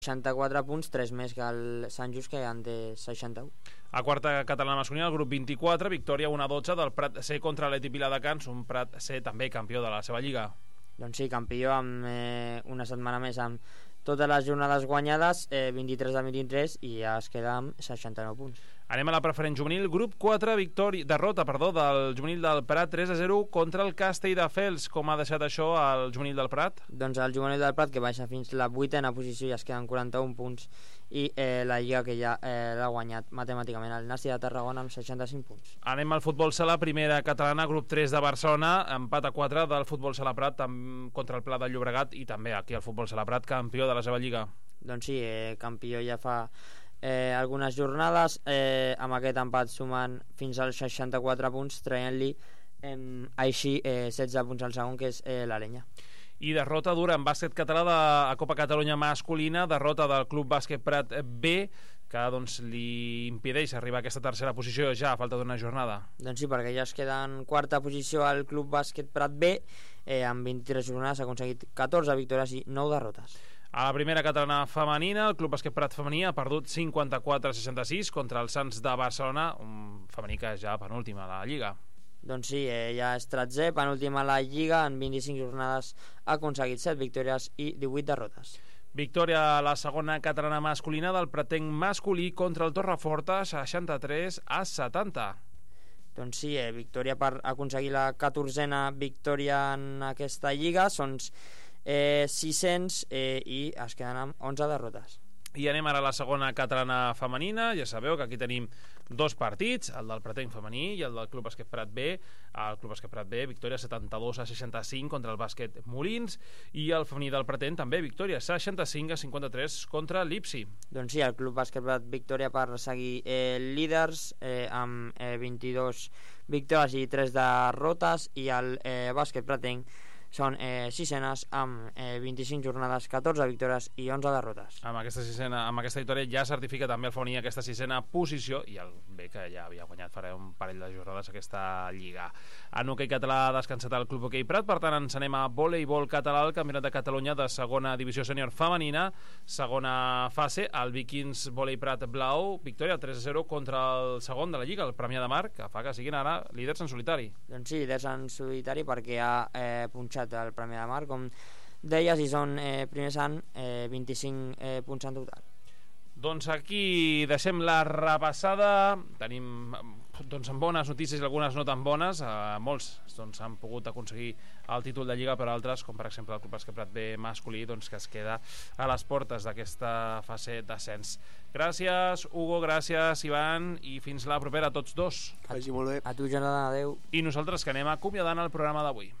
64 punts, 3 més que el Sant Just, que en té 61. A quarta catalana masculina, el grup 24, victòria 1-12 del Prat C contra l'Eti Viladecans, un Prat C també campió de la seva lliga. Doncs sí, campió amb una setmana més amb totes les jornades guanyades, 23 de 23, i ja es queda amb 69 punts. Anem a la preferent juvenil, grup 4, derrota del juvenil del Prat 3-0 contra el Castelldefels. Com ha deixat això el juvenil del Prat? Doncs el juvenil del Prat, que baixa fins la 8a posició, i es queden 41 punts, i la lliga que ja l'ha guanyat matemàticament el Nàstic de Tarragona amb 65 punts. Anem al futbol sala, primera catalana, grup 3 de Barcelona, empat a 4 del futbol sala Prat contra el Pla de Llobregat, i també aquí el futbol sala Prat, campió de la seva lliga. Doncs sí, campió ja fa algunes jornades, amb aquest empat sumant fins als 64 punts, traient-li així 16 punts al segon, que és l'Alenya. I derrota dura en bàsquet català a Copa Catalunya masculina, derrota del Club Bàsquet Prat B, que doncs, li impedeix arribar a aquesta tercera posició ja a falta d'una jornada. Doncs sí, perquè ja es queda en quarta posició al Club Bàsquet Prat B, amb 23 jornades ha aconseguit 14 victòries i 9 derrotes. A la primera catalana femenina, el Club Bàsquet Prat femení ha perdut 54-66 contra el Sants de Barcelona, un femení que ja penúltima a la Lliga. Doncs sí, ja és 13è, penúltima a la Lliga, en 25 jornades ha aconseguit 7 victòries i 18 derrotes. Victòria a la segona catalana masculina del Pratenc masculí contra el Torreforta, 63-70. Doncs sí, victòria per aconseguir la 14a victòria en aquesta Lliga, són 600 i es queden amb 11 derrotes. I anem ara a la segona catalana femenina. Ja sabeu que aquí tenim dos partits, el del Pratenc femení i el del Club Bàsquet Prat B. El Club Bàsquet Prat B, victòria 72-65 contra el Bàsquet Molins, i el femení del Pratenc també, victòria 65-53 contra l'Ipsi. Doncs sí, el Club Bàsquet Prat victòria per seguir líders amb 22 victòries i 3 derrotes, i el Bàsquet Pratenc són sisenes amb 25 jornades, 14 victòries i 11 derrotes. Amb aquesta victòria ja certifica també el femení aquesta sisena posició, i el B, que ja havia guanyat farà un parell de jornades aquesta lliga. En hoquei català ha descansat el Club Hoquei Prat, per tant ens anem a voleibol català, el Campionat de Catalunya de segona divisió sènior femenina, segona fase, el Vikings Volei Prat Blau, victòria 3-0 contra el segon de la lliga, el Premià de Mar, que fa que siguin ara líders en solitari. Doncs sí, líders en solitari, perquè ha punxat el Premià de Mar, com deies, i són primers en 25 punts en total. Doncs aquí deixem la repassada. Tenim doncs, amb bones notícies i algunes no tan bones. Molts doncs, han pogut aconseguir el títol de Lliga, però altres, com per exemple el Club Bàsquet Prat B masculí, doncs, que es queda a les portes d'aquesta fase d'ascens. Gràcies, Hugo, gràcies, Ivan, i fins la propera a tots dos. Vagi molt bé. A tu, Jonathan, adeu. I nosaltres, que anem acomiadant el programa d'avui.